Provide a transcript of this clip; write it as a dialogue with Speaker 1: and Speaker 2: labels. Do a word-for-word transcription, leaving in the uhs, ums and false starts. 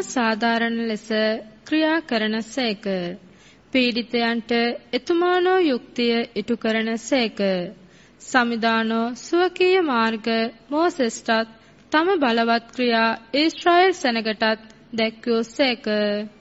Speaker 1: සාධාරණ ලෙස ක්‍රියා කරන සේක. පීඩිතයන්ට එතුමානෝ යුක්තිය ඉටු කරන සේක. සමිදානෝ ස්වකීය මාර්ග මෝසෙස්ටත් තම බලවත් ක්‍රියා ඊශ්‍රායෙල් සෙනගටත් දැක්වූ සේක.